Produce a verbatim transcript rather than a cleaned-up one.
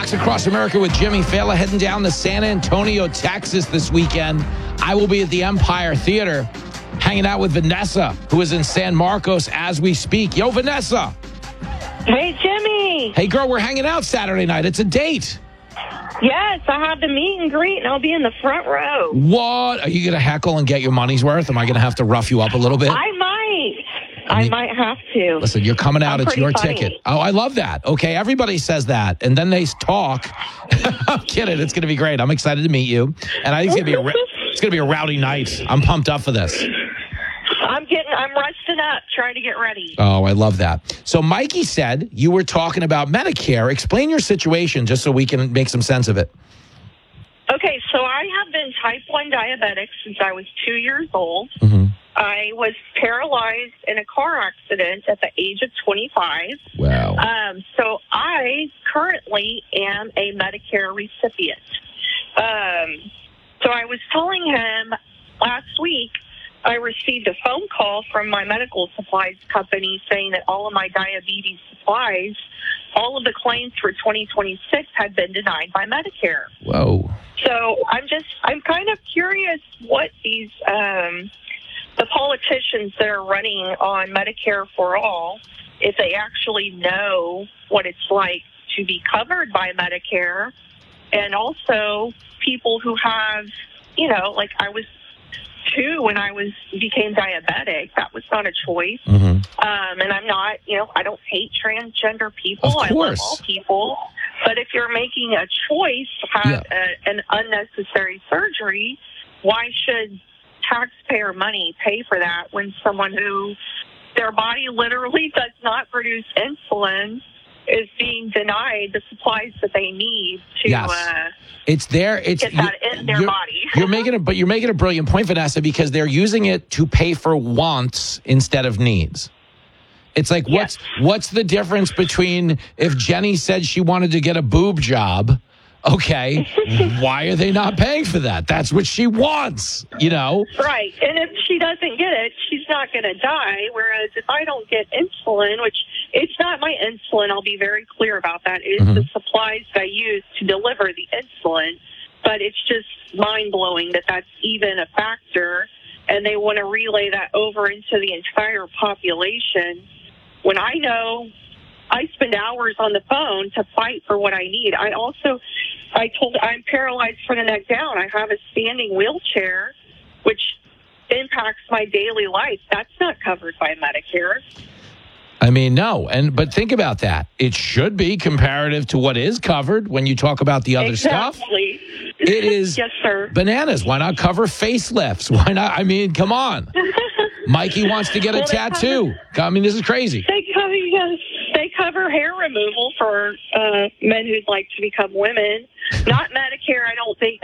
Trucks Across America with Jimmy Fallon heading down to San Antonio, Texas this weekend. I will be at the Empire Theater hanging out with Vanessa, who is in San Marcos as we speak. Yo, Vanessa. Hey, Jimmy. Hey, girl, we're hanging out Saturday night. It's a date. Yes, I have the meet and greet, and I'll be in the front row. What? Are you going to heckle and get your money's worth? Am I going to have to rough you up a little bit? I might. I, I mean, mean, might have to. Listen, you're coming out. I'm It's pretty your funny. ticket. Oh, I love that. Okay, everybody says that, and then they talk. I'm kidding. It's going to be great. I'm excited to meet you, and I think it's going to be a it's going to be a rowdy night. I'm pumped up for this. I'm getting. I'm resting up, trying to get ready. Oh, I love that. So, Mikey said you were talking about Medicare. Explain your situation, just so we can make some sense of it. Okay, so I have been type one diabetic since I was two years old. Mm-hmm. I was paralyzed in a car accident at the age of twenty-five. Wow. Um, so I currently am a Medicare recipient. Um, so I was telling him last week I received a phone call from my medical supplies company saying that all of my diabetes supplies, all of the claims for twenty twenty-six had been denied by Medicare. Whoa. So I'm just, I'm kind of curious what these, um, the politicians that are running on Medicare for All, if they actually know what it's like to be covered by Medicare, and also people who have, you know, like I was two when I was became diabetic. That was not a choice. Mm-hmm. Um, and I'm not, you know, I don't hate transgender people. Of I love course. all people. But if you're making a choice to have Yeah. a, an unnecessary surgery, why should taxpayer money pay for that when someone who their body literally does not produce insulin is being denied the supplies that they need to Yes. uh, It's there. It's get that in their you're, body? you're making a, but you're making a brilliant point, Vanessa, because they're using it to pay for wants instead of needs. It's like, Yes. what's what's the difference between if Jenny said she wanted to get a boob job? Okay, why are they not paying for that? That's what she wants, you know? Right. And if she doesn't get it, she's not going to die. Whereas if I don't get insulin, which it's not my insulin, I'll be very clear about that. It is Mhm. the supplies that I use to deliver the insulin. But it's just mind-blowing that that's even a factor. And they want to relay that over into the entire population when I know I spend hours on the phone to fight for what I need. I also, I told, I'm paralyzed from the neck down. I have a standing wheelchair, which impacts my daily life. That's not covered by Medicare. I mean, no. And but think about that. It should be comparative to what is covered when you talk about the other stuff. Exactly. It is Yes, sir. bananas. Why not cover facelifts? Why not? I mean, come on. Mikey wants to get a Well, they tattoo. I mean, this is crazy. They cover, yes, they cover hair removal for uh, men who'd like to become women. Not Medicare, I don't think